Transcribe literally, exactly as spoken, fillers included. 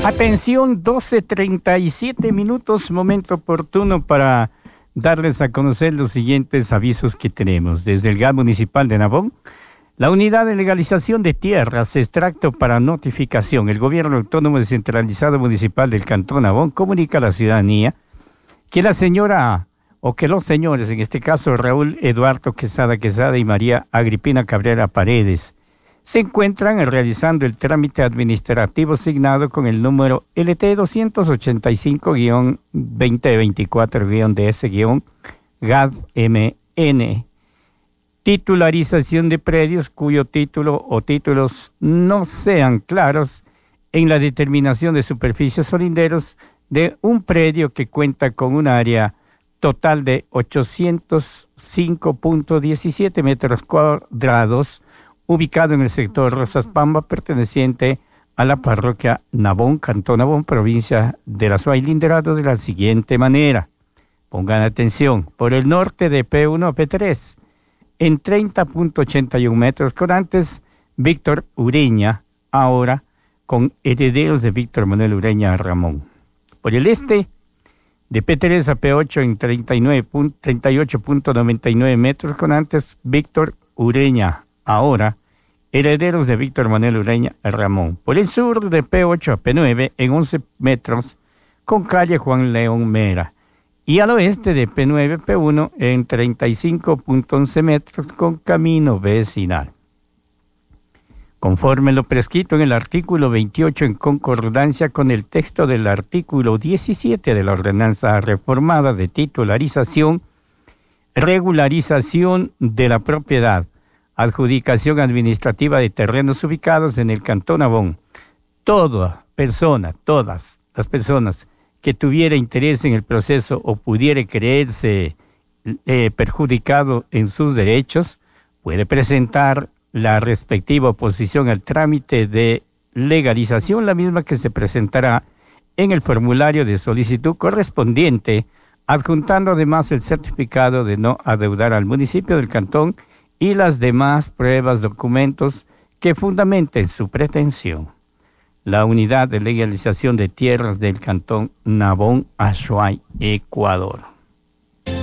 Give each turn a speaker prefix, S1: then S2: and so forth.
S1: Atención, doce treinta y siete minutos, momento oportuno para darles a conocer los siguientes avisos que tenemos. Desde el G A M municipal de Nabón, la unidad de legalización de tierras, extracto para notificación. El gobierno autónomo descentralizado municipal del Cantón Nabón comunica a la ciudadanía que la señora, o que los señores, en este caso Raúl Eduardo Quesada Quesada y María Agripina Cabrera Paredes, se encuentran realizando el trámite administrativo asignado con el número L T doscientos ochenta y cinco guión veinte veinticuatro guión D S guión G A D M N. Titularización de predios cuyo título o títulos no sean claros en la determinación de superficies o linderos de un predio que cuenta con un área total de ochocientos cinco punto diecisiete metros cuadrados, ubicado en el sector Rosas Pamba, perteneciente a la parroquia Nabón, Cantón Nabón, provincia de la Suay, linderado de la siguiente manera. Pongan atención, por el norte de P uno a P tres, en treinta punto ochenta y uno metros con antes Víctor Ureña, ahora con herederos de Víctor Manuel Ureña Ramón. Por el este, de P tres a P ocho en treinta y ocho punto noventa y nueve metros con antes Víctor Ureña, ahora herederos de Víctor Manuel Ureña Ramón. Por el sur, de P ocho a P nueve en once metros con calle Juan León Mera. Y al oeste, de P nueve a P uno en treinta y cinco punto once metros con camino vecinal. Conforme lo prescrito en el artículo veintiocho, en concordancia con el texto del artículo diecisiete de la ordenanza reformada de titularización, regularización de la propiedad, adjudicación administrativa de terrenos ubicados en el Cantón Nabón, toda persona, todas las personas que tuviera interés en el proceso o pudiera creerse eh, perjudicado en sus derechos, puede presentar la respectiva oposición al trámite de legalización, la misma que se presentará en el formulario de solicitud correspondiente, adjuntando además el certificado de no adeudar al municipio del cantón y las demás pruebas, documentos que fundamenten su pretensión. La unidad de legalización de tierras del Cantón Nabón, Azuay, Ecuador.